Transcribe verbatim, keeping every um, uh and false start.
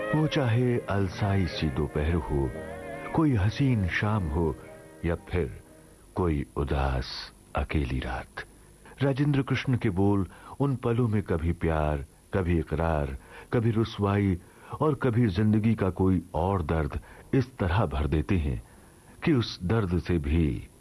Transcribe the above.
वो चाहे अलसाई सी दोपहर हो, कोई हसीन शाम हो, या फिर कोई उदास अकेली रात, राजेंद्र कृष्ण के बोल उन पलों में कभी प्यार, कभी इकरार, कभी रुसवाई और कभी जिंदगी का कोई और दर्द इस तरह भर देते हैं कि उस दर्द से भी